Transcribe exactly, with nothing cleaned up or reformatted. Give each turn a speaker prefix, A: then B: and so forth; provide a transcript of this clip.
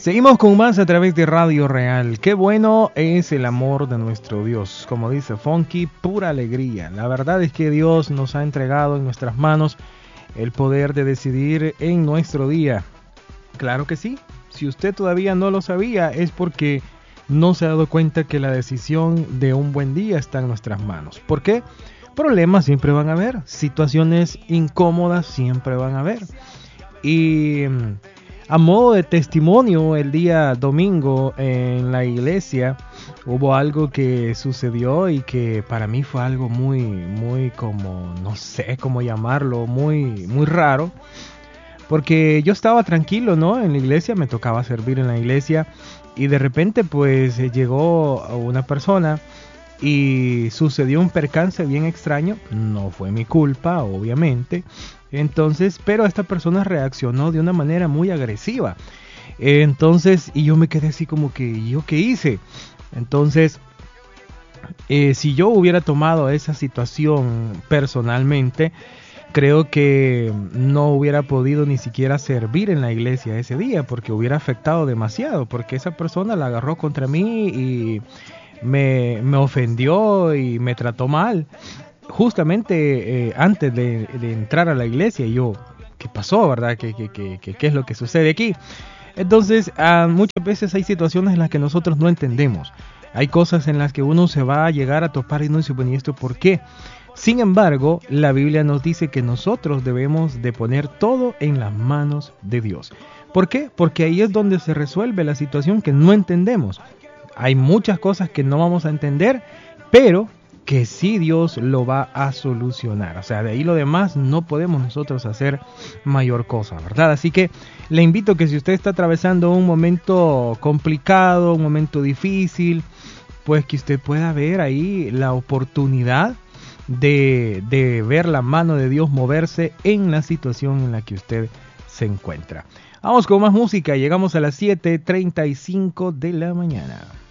A: Seguimos con más a través de Radio Real. Qué bueno es el amor de nuestro Dios. Como dice Funky, pura alegría. La verdad es que Dios nos ha entregado en nuestras manos el poder de decidir en nuestro día. Claro que sí. Si usted todavía no lo sabía, es porque no se ha dado cuenta que la decisión de un buen día está en nuestras manos. ¿Por qué? Problemas siempre van a haber. Situaciones incómodas siempre van a haber. Y a modo de testimonio, el día domingo en la iglesia hubo algo que sucedió y que para mí fue algo muy, muy como, no sé cómo llamarlo, muy, muy raro. Porque yo estaba tranquilo, ¿no? En la iglesia, me tocaba servir en la iglesia y de repente pues llegó una persona y sucedió un percance bien extraño. No fue mi culpa, obviamente. Entonces, pero esta persona reaccionó de una manera muy agresiva. Entonces, y yo me quedé así como que, ¿yo qué hice? Entonces, eh, si yo hubiera tomado esa situación personalmente, creo que no hubiera podido ni siquiera servir en la iglesia ese día, porque hubiera afectado demasiado, porque esa persona la agarró contra mí y me, me ofendió y me trató mal. Justamente eh, antes de, de entrar a la iglesia, yo, ¿qué pasó, verdad? ¿Qué, qué, qué, qué, qué es lo que sucede aquí? Entonces, uh, muchas veces hay situaciones en las que nosotros no entendemos. Hay cosas en las que uno se va a llegar a topar y no dice, bueno, ¿y esto por qué? Sin embargo, la Biblia nos dice que nosotros debemos de poner todo en las manos de Dios. ¿Por qué? Porque ahí es donde se resuelve la situación que no entendemos. Hay muchas cosas que no vamos a entender, pero que sí Dios lo va a solucionar. O sea, de ahí lo demás no podemos nosotros hacer mayor cosa, ¿verdad? Así que le invito a que si usted está atravesando un momento complicado, un momento difícil, pues que usted pueda ver ahí la oportunidad de, de ver la mano de Dios moverse en la situación en la que usted se encuentra. Vamos con más música, llegamos a las siete treinta y cinco de la mañana.